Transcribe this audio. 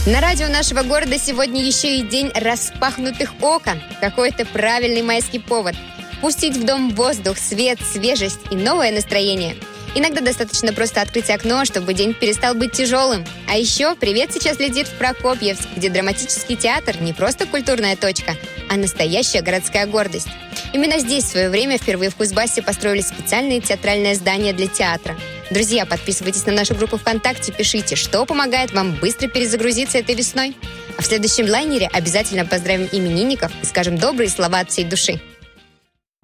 На радио нашего города сегодня еще и день распахнутых окон. Какой-то правильный майский повод. Пустить в дом воздух, свет, свежесть и новое настроение. Иногда достаточно просто открыть окно, чтобы день перестал быть тяжелым. А еще привет сейчас летит в Прокопьевск, где драматический театр не просто культурная точка, а настоящая городская гордость. Именно здесь в свое время впервые в Кузбассе построили специальное театральное здание для театра. Друзья, подписывайтесь на нашу группу ВКонтакте, пишите, что помогает вам быстро перезагрузиться этой весной. А в следующем лайнере обязательно поздравим именинников и скажем добрые слова от всей души.